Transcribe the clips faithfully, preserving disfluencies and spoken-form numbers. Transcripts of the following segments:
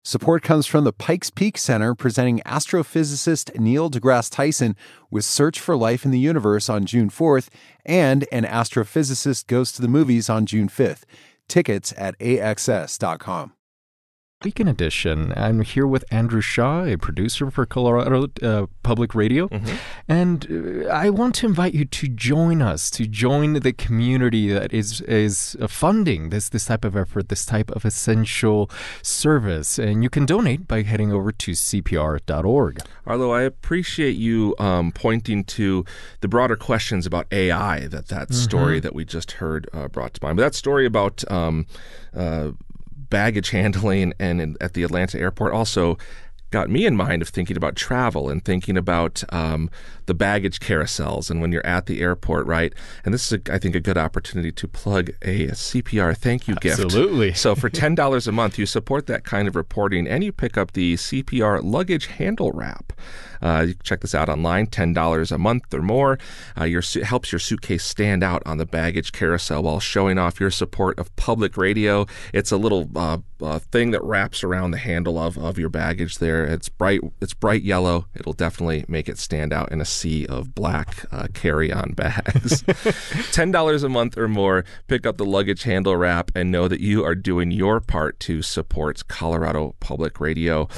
Support comes from the Pikes Peak Center, presenting astrophysicist Neil deGrasse Tyson with Search for Life in the Universe on June fourth, and An Astrophysicist Goes to the Movies on June fifth. Tickets at A X S dot com. Weekend edition. I'm here with Andrew Shaw, a producer for Colorado uh, Public Radio, mm-hmm. and uh, I want to invite you to join us, to join the community that is is uh, funding this this type of effort, this type of essential service. And you can donate by heading over to C P R dot org. Arlo, I appreciate you um, pointing to the broader questions about A I that that mm-hmm. story that we just heard uh, brought to mind. But that story about um, uh, baggage handling and in, at the Atlanta airport also got me in mind of thinking about travel and thinking about um, the baggage carousels and when you're at the airport, right? And this is, a, I think, a good opportunity to plug a, a C P R thank you gift. Absolutely. So for ten dollars a month, you support that kind of reporting and you pick up the C P R luggage handle wrap. Uh, you can check this out online, ten dollars a month or more. Uh, your It helps your suitcase stand out on the baggage carousel while showing off your support of public radio. It's a little uh, uh, thing that wraps around the handle of, of your baggage there. It's bright It's bright yellow. It'll definitely make it stand out in a sea of black uh, carry-on bags. ten dollars a month or more. Pick up the luggage handle wrap and know that you are doing your part to support Colorado Public Radio.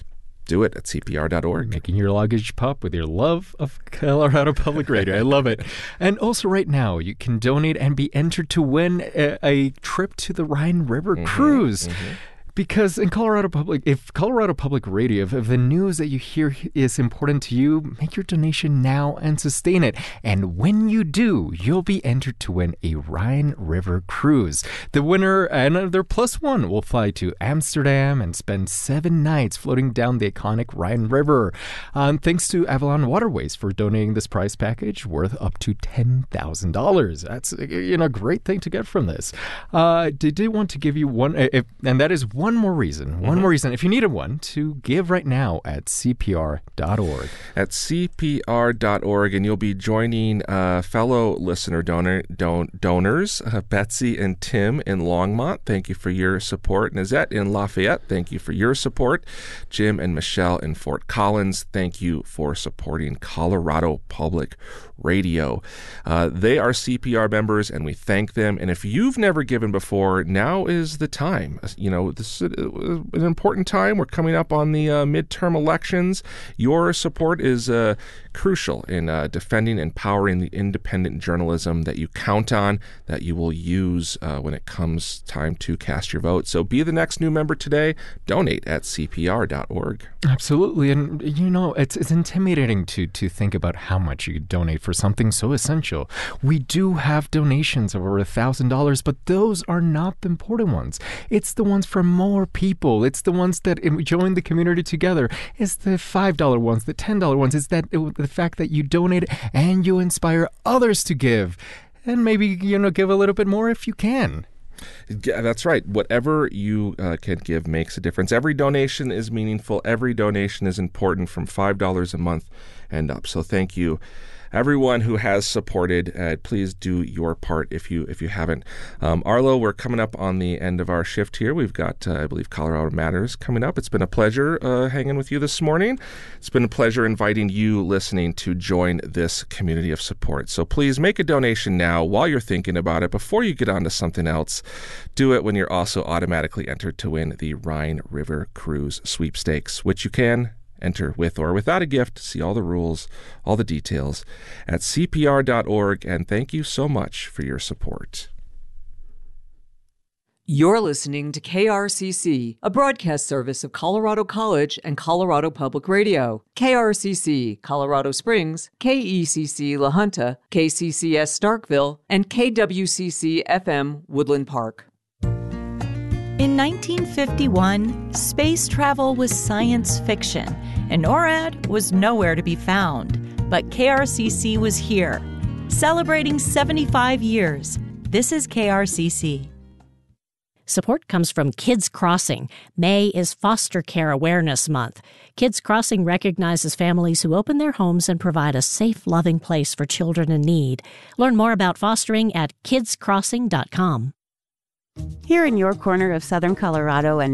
Do it at C P R dot org. Making your luggage pop with your love of Colorado Public Radio. I love it. And also right now, you can donate and be entered to win a, a trip to the Rhine River mm-hmm, cruise. Mm-hmm. Because in Colorado Public, if Colorado Public Radio, if, if the news that you hear is important to you, make your donation now and sustain it. And when you do, you'll be entered to win a Rhine River cruise. The winner and their plus one will fly to Amsterdam and spend seven nights floating down the iconic Rhine River. Um, thanks to Avalon Waterways for donating this prize package worth up to ten thousand dollars. That's, you know, a great thing to get from this. Uh, did they want to give you one, if, and that is one One more reason, one mm-hmm. more reason, if you needed one, to give right now at C P R dot org. At C P R dot org, and you'll be joining uh, fellow listener donor don- donors, uh, Betsy and Tim in Longmont. Thank you for your support. Nazette in Lafayette, thank you for your support. Jim and Michelle in Fort Collins, thank you for supporting Colorado Public Radio. Uh, they are C P R members, and we thank them. And if you've never given before, now is the time. You know, this is an important time. We're coming up on the uh, midterm elections. Your support is uh, crucial in uh, defending and powering the independent journalism that you count on, that you will use uh, when it comes time to cast your vote. So be the next new member today. Donate at C P R dot org. Absolutely. And, you know, it's it's intimidating to to think about how much you could donate for something so essential. We do have donations of over one thousand dollars, but those are not the important ones. It's the ones from more people. It's the ones that join the community together. It's the five dollar ones, the ten dollar ones. It's that the fact that you donate and you inspire others to give. And maybe, you know, give a little bit more if you can. Yeah, that's right. Whatever you uh, can give makes a difference. Every donation is meaningful. Every donation is important, from five dollars a month and up. So thank you, everyone who has supported. Uh, please do your part if you if you haven't. Um, Arlo, we're coming up on the end of our shift here. We've got, uh, I believe, Colorado Matters coming up. It's been a pleasure uh, hanging with you this morning. It's been a pleasure inviting you listening to join this community of support. So please make a donation now while you're thinking about it before you get on to something else. Do it when you're also automatically entered to win the Rhine River Cruise Sweepstakes, which you can enter with or without a gift. See all the rules, all the details at C P R dot org. And thank you so much for your support. You're listening to K R C C, a broadcast service of Colorado College and Colorado Public Radio. K R C C Colorado Springs, K E C C La Junta, K C C S Starkville, and K W C C F M Woodland Park. In nineteen fifty-one, space travel was science fiction, and NORAD was nowhere to be found. But K R C C was here, celebrating seventy-five years. This is K R C C. Support comes from Kids Crossing. May is Foster Care Awareness Month. Kids Crossing recognizes families who open their homes and provide a safe, loving place for children in need. Learn more about fostering at kids crossing dot com. Here in your corner of southern Colorado and